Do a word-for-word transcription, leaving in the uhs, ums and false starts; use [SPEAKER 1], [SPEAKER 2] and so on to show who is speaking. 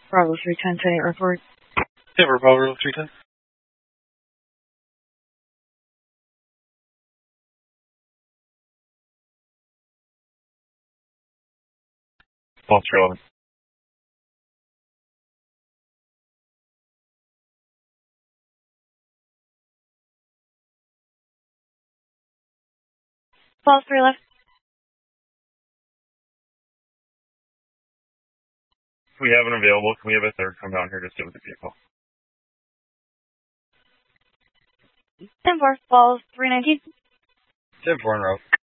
[SPEAKER 1] Bravo three ten, sending earthward.
[SPEAKER 2] Denver, Bravo three ten. False three eleven.
[SPEAKER 1] False three left.
[SPEAKER 2] We have an available. Can we have a third come down here to sit with the vehicle?
[SPEAKER 1] ten four, false three nineteen.
[SPEAKER 2] ten four en route.